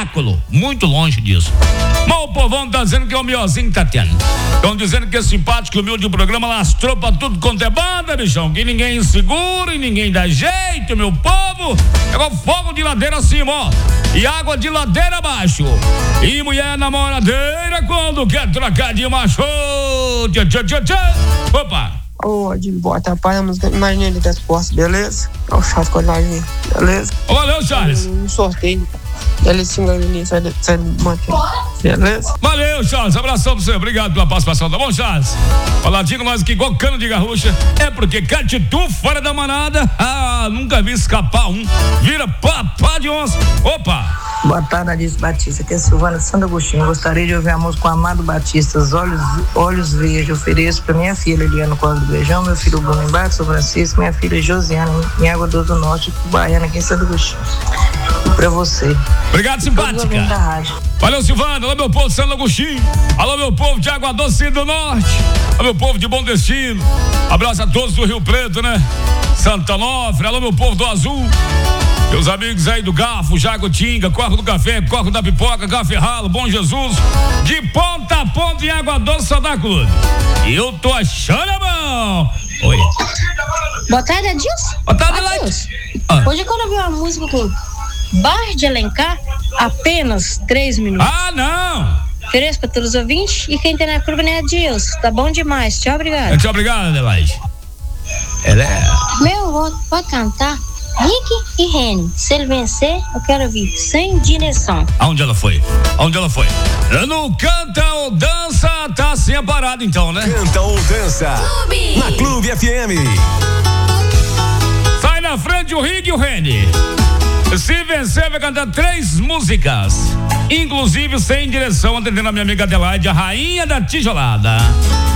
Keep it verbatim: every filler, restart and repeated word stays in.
espetáculo. Muito longe disso. Mas o povão tá dizendo que é o melhorzinho que tá tendo. Estão dizendo que é simpático, o humilde o programa lastrou pra tudo quanto é banda, bichão. Que ninguém segura e ninguém dá jeito, meu povo. Pegou fogo de ladeira acima, ó. E água de ladeira abaixo. E mulher namoradeira quando quer trocar de macho. Tchá, tchá, tchá, tchá. Opa. Ô, Adilho, bota a paz, a música Marinha das Postas, beleza? É o Charles Coladinho, beleza? Valeu, Charles. Um sorteio. Delicinho Galinha, sai de manter. Beleza? Valeu, Charles. Abração pra você. Obrigado pela participação, tá bom, Charles? Faladinho com nós aqui, igual cano de garrucha. É porque Catitu fora da manada. Ah, nunca vi escapar um. Vira papá de onça. Opa! Boa tarde, Adilson Batista. Aqui é Silvana Santo Agostinho. Gostaria de ouvir a música com Amado Batista, Olhos, Olhos Verdes. Ofereço para minha filha Eliana Cosme do Beijão, meu filho Bruno Embarque, São Francisco, minha filha Josiana, em Água Doce do Norte, Baiana, aqui em Santo Agostinho. E para você. Obrigado, simpática. Valeu, Silvana. Alô, meu povo de Santo Agostinho. Alô, meu povo de Água Doce do Norte. Alô, meu povo de Bom Destino. Abraço a todos do Rio Preto, né? Santa Onofre. Alô, meu povo do Azul. Meus amigos aí do Garfo, Jagutinga, Corco do Café, Corco da Pipoca, Café Ralo, Bom Jesus, de ponta a ponta em Água Doce, Santa Cruz. E eu tô achando bom. Oi. Boa tarde, Adilson. Boa tarde, Adilson. Ah. Hoje quando eu vi uma música com Bar de Alencar, apenas três minutos. Ah, não! Ofereço para todos os ouvintes e quem tem na curva, né, Adilson? Tá bom demais. Tchau, obrigado. Tchau, obrigado, Adelaide. Ela é... Meu voto pode cantar Rick e Reni. Se ele vencer, eu quero ouvir Sem Direção. Aonde ela foi? Aonde ela foi? No Canta ou Dança, tá sem parado então, né? Canta ou Dança. Clube. Na Clube F M. Sai na frente o Rick e o Reni. Se vencer, vai cantar três músicas, inclusive Sem Direção, atendendo a minha amiga Adelaide, a rainha da tijolada.